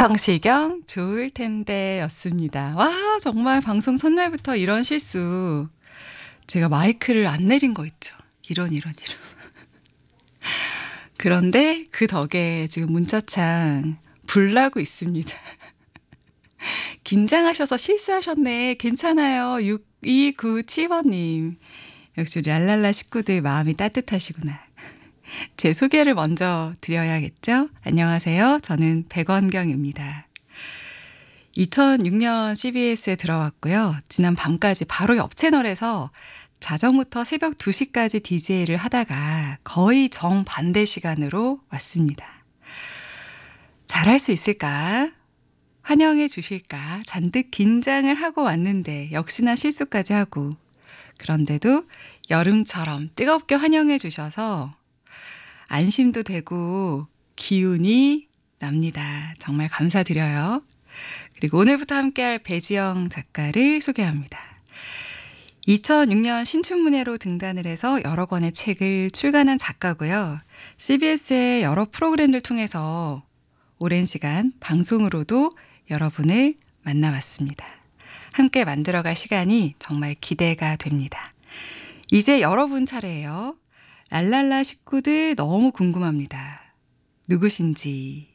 성시경 좋을 텐데 였습니다. 와, 정말 방송 첫날부터 이런 실수. 제가 마이크를 안 내린 거 있죠. 이런. 그런데 그 덕에 지금 문자창 불나고 있습니다. 긴장하셔서 실수하셨네. 괜찮아요. 6297번님. 역시 우리 랄랄라 식구들 마음이 따뜻하시구나. 제 소개를 먼저 드려야겠죠? 안녕하세요. 저는 백원경입니다. 2006년 CBS에 들어왔고요. 지난 밤까지 바로 옆 채널에서 자정부터 새벽 2시까지 DJ를 하다가 거의 정반대 시간으로 왔습니다. 잘할 수 있을까? 환영해 주실까? 잔뜩 긴장을 하고 왔는데 역시나 실수까지 하고, 그런데도 여름처럼 뜨겁게 환영해 주셔서 안심도 되고 기운이 납니다. 정말 감사드려요. 그리고 오늘부터 함께할 배지영 작가를 소개합니다. 2006년 신춘문예로 등단을 해서 여러 권의 책을 출간한 작가고요. CBS의 여러 프로그램들 통해서 오랜 시간 방송으로도 여러분을 만나왔습니다. 함께 만들어갈 시간이 정말 기대가 됩니다. 이제 여러분 차례예요. 랄랄라 식구들 너무 궁금합니다. 누구신지,